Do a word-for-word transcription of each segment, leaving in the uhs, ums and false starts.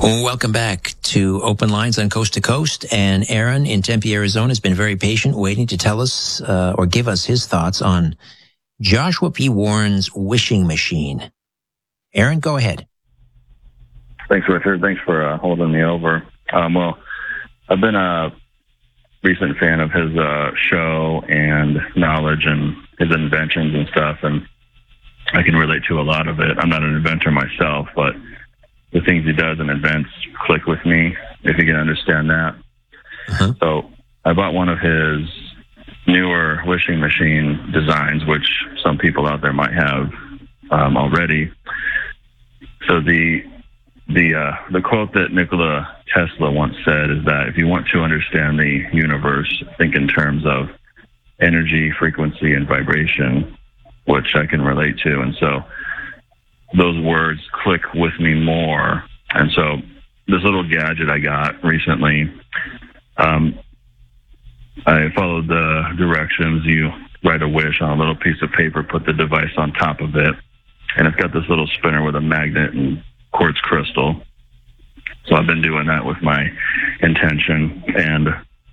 Welcome back to Open Lines on Coast to Coast. And Aaron in Tempe, Arizona has been very patient, waiting to tell us uh, or give us his thoughts on Joshua P. Warren's wishing machine. Aaron, go ahead. Thanks, Richard. Thanks for uh, holding me over. Um, well, I've been a recent fan of his uh, show and knowledge and his inventions and stuff, and I can relate to a lot of it. I'm not an inventor myself, but the things he does and invents click with me, if you can understand that. Uh-huh. So I bought one of his newer wishing machine designs, which some people out there might have um, already. So the the uh, the quote that Nikola Tesla once said is that if you want to understand the universe, think in terms of energy, frequency, and vibration, which I can relate to. And so those words click with me more. And so this little gadget I got recently, um, I followed the directions. You write a wish on a little piece of paper, put the device on top of it, and it's got this little spinner with a magnet and quartz crystal. So I've been doing that with my intention, and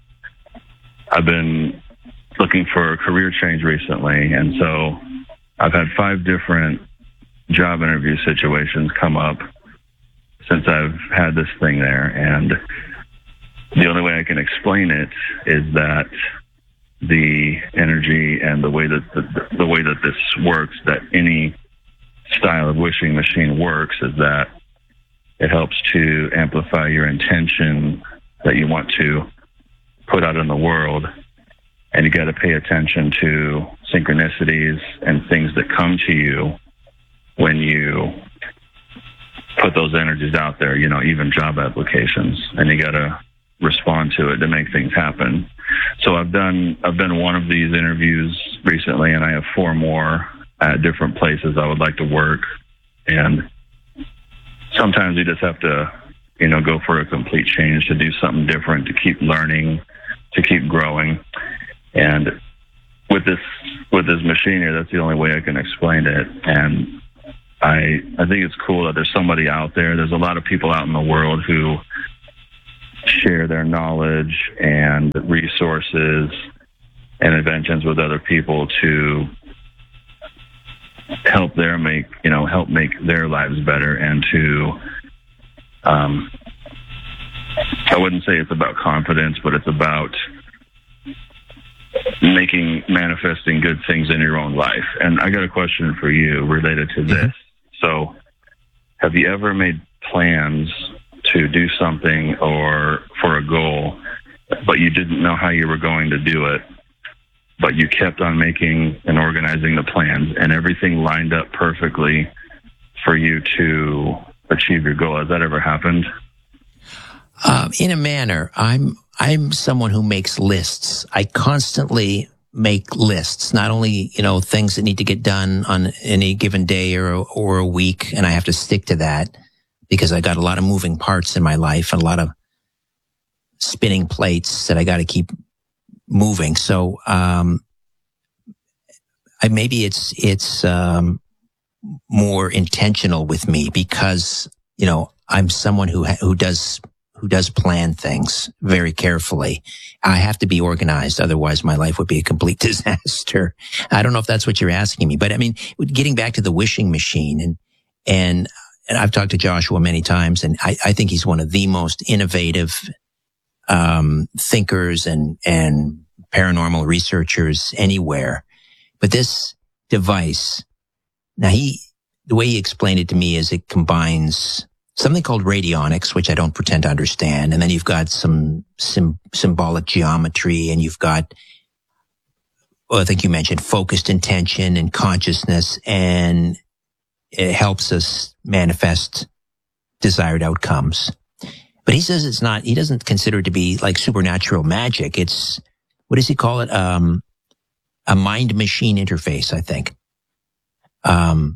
I've been looking for a career change recently. And so I've had five different job interview situations come up since I've had this thing there. And the only way I can explain it is that the energy and the way that the, the way that this works, that any style of wishing machine works, is that it helps to amplify your intention that you want to put out in the world. And you got to pay attention to synchronicities and things that come to you when you put those energies out there, you know, even job applications, and you got to respond to it to make things happen. So I've done, I've done one of these interviews recently, and I have four more at different places I would like to work. And sometimes you just have to, you know, go for a complete change, to do something different, to keep learning, to keep growing. And with this, with this machine here, that's the only way I can explain it. And I, I think it's cool that there's somebody out there. There's a lot of people out in the world who share their knowledge and resources and inventions with other people to help their make, you know, help make their lives better, and to, um, I wouldn't say it's about confidence, but it's about making, manifesting good things in your own life. And I got a question for you related to this. So have you ever made plans to do something or for a goal, but you didn't know how you were going to do it, but you kept on making and organizing the plans, and everything lined up perfectly for you to achieve your goal? Has that ever happened? Um, in a manner, I'm I'm someone who makes lists. I constantly make lists, not only, you know, things that need to get done on any given day or or a week, and I have to stick to that because I got a lot of moving parts in my life and a lot of spinning plates that I got to keep moving. So, um, I, maybe it's, it's, um, more intentional with me because, you know, I'm someone who, ha- who does, who does plan things very carefully. I have to be organized. Otherwise my life would be a complete disaster. I don't know if that's what you're asking me, but I mean, getting back to the wishing machine, and, and, and I've talked to Joshua many times, and I, I think he's one of the most innovative, um, thinkers and, and paranormal researchers anywhere. But this device, now he, the way he explained it to me is it combines something called radionics, which I don't pretend to understand. And then you've got some sim, symbolic geometry, and you've got, well, I think you mentioned focused intention and consciousness, and it helps us manifest desired outcomes. But he says it's not, he doesn't consider it to be like supernatural magic. It's, what does he call it? Um, a mind machine interface, I think. Um,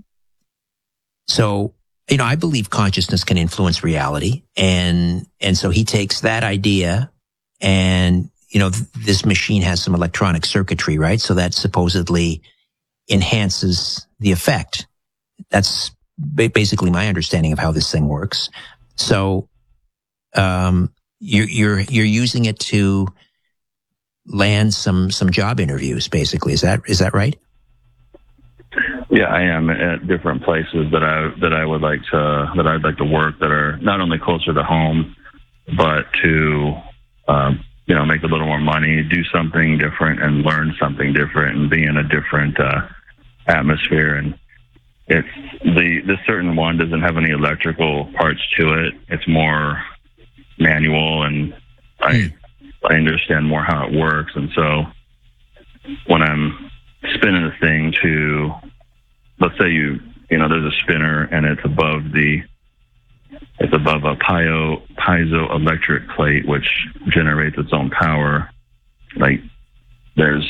so, you know, I believe consciousness can influence reality. And, and so he takes that idea, and, you know, th- this machine has some electronic circuitry, right? So that supposedly enhances the effect. That's ba- basically my understanding of how this thing works. So um, you're you're you're using it to land some some job interviews. Basically, is that is that right? Yeah, I am at different places that I that I would like to that I'd like to work that are not only closer to home, but to um, you know make a little more money, do something different, and learn something different, and be in a different uh, atmosphere. And it's the this certain one doesn't have any electrical parts to it. It's more manual, and I mm. I understand more how it works. And so when I'm spinning a thing to, let's say you you know there's a spinner and it's above the it's above a piezo piezoelectric plate which generates its own power. Like there's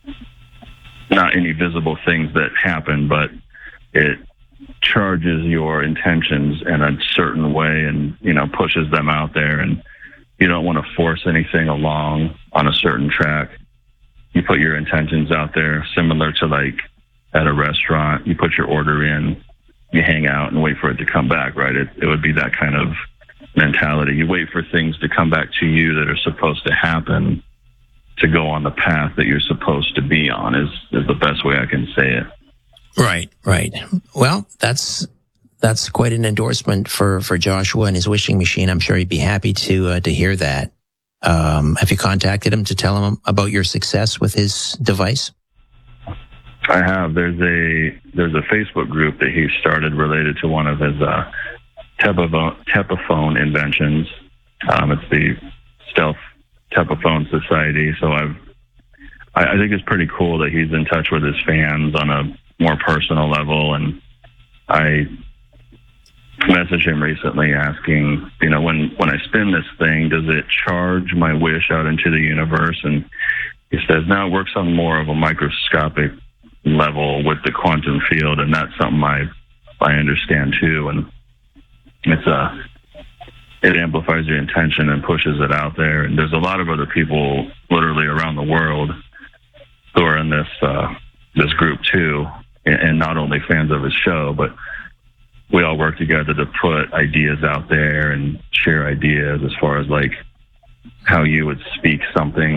not any visible things that happen, but it charges your intentions in a certain way and you know pushes them out there, and you don't want to force anything along on a certain track. You put your intentions out there, similar to like at a restaurant. You put your order in, you hang out and wait for it to come back, right? It, it would be that kind of mentality. You wait for things to come back to you that are supposed to happen to go on the path that you're supposed to be on is, is the best way I can say it. Right, right. Well, that's that's quite an endorsement for, for Joshua and his wishing machine. I'm sure he'd be happy to uh, to hear that. Um, have you contacted him to tell him about your success with his device? I have. There's a there's a Facebook group that he started related to one of his uh, Tepaphone, Tepaphone inventions. Um, it's the Stealth Tepaphone Society. So I've I, I think it's pretty cool that he's in touch with his fans on a more personal level, and I messaged him recently asking, you know, when, when I spin this thing, does it charge my wish out into the universe? And he says, no, it works on more of a microscopic level with the quantum field, and that's something I I understand too. And it's a it amplifies your intention and pushes it out there. And there's a lot of other people literally around the world who are in this uh, this group too, and not only fans of his show, but we all work together to put ideas out there and share ideas as far as like how you would speak something